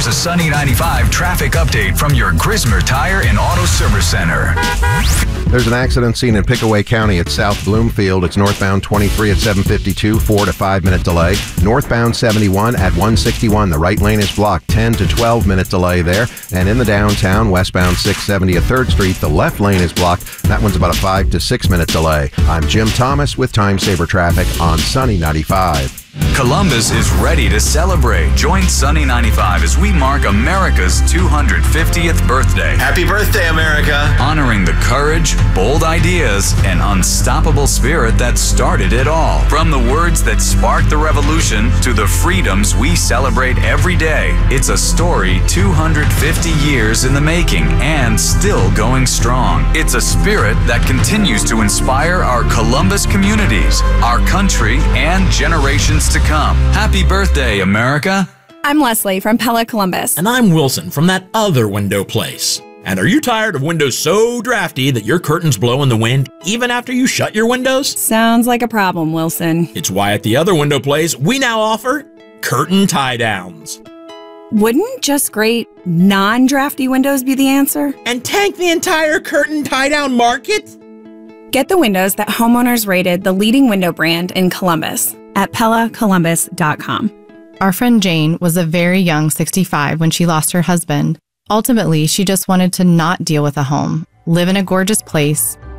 a Sunny 95 traffic update from your Grismer Tire and Auto Service Center. There's an accident scene in Pickaway County at South Bloomfield. It's northbound 23 at 752, 4 to 5 minute delay. Northbound 71 at 161. The right lane is blocked, 10 to 12 minute delay there. And in the downtown, westbound 670 at 3rd Street, the left lane is blocked. That one's about a 5 to 6 minute delay. I'm Jim Thomas with Time Saver Traffic on Sunny 95. Columbus is ready to celebrate. Join Sunny 95 as we mark America's 250th birthday. Happy birthday, America! Honoring the courage, bold ideas, and unstoppable spirit that started it all. From the words that sparked the revolution to the freedoms we celebrate every day, it's a story 250 years in the making and still going strong. It's a spirit that continues to inspire our Columbus communities, our country, and generations to come. Happy birthday, America. I'm Leslie from Pella Columbus. And I'm Wilson from that other window place. And are you tired of windows so drafty that your curtains blow in the wind even after you shut your windows? Sounds like a problem, Wilson. It's why at the other window place, we now offer curtain tie-downs. Wouldn't just great non-drafty windows be the answer? And tank the entire curtain tie-down market? Get the windows that homeowners rated the leading window brand in Columbus at PellaColumbus.com. Our friend Jane was a very young 65 when she lost her husband. Ultimately, she just wanted to not deal with a home, live in a gorgeous place,